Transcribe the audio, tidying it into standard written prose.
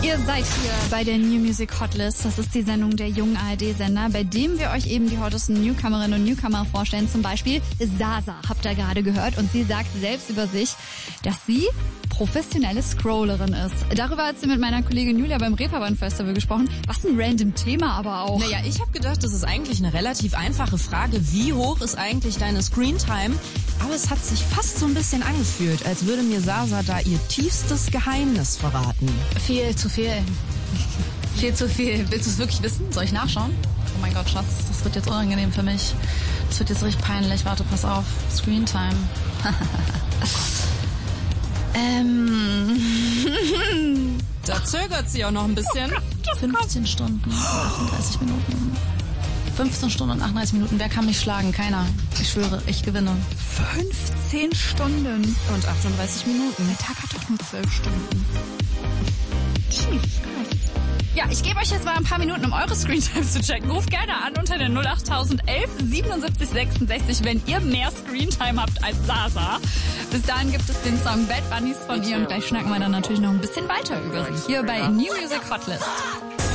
Ihr seid hier bei der New Music Hotlist. Das ist die Sendung der jungen ARD-Sender, bei dem wir euch eben die hottesten Newcomerinnen und Newcomer vorstellen. Zum Beispiel Sasa, habt ihr gerade gehört. Und sie sagt selbst über sich, dass sie professionelle Scrollerin ist. Darüber hat sie mit meiner Kollegin Julia beim Reeperbahn Festival gesprochen. Was ein random Thema aber auch. Naja, ich habe gedacht, das ist eigentlich eine relativ einfache Frage. Wie hoch ist eigentlich deine Screentime? Aber es hat sich fast so ein bisschen angefühlt, als würde mir Sasa da ihr tiefstes Geheimnis verraten. Viel zu viel. Viel zu viel. Willst du es wirklich wissen? Soll ich nachschauen? Oh mein Gott, Schatz, das wird jetzt unangenehm für mich. Das wird jetzt richtig peinlich. Warte, pass auf. Screentime. Da zögert sie auch noch ein bisschen. 15 Stunden und 38 Minuten. 15 Stunden und 38 Minuten. Wer kann mich schlagen? Keiner. Ich schwöre, ich gewinne. 15 Stunden. Und 38 Minuten. Der Tag hat doch nur 12 Stunden. Ja, ich gebe euch jetzt mal ein paar Minuten, um eure Screentimes zu checken. Ruft gerne an unter der 08011 77 66, wenn ihr mehr Screentime habt als Sasa. Bis dahin gibt es den Song Bad Bunnies von ihr und gleich schnacken wir dann natürlich noch ein bisschen weiter über sie. Hier bei New Music Hotlist.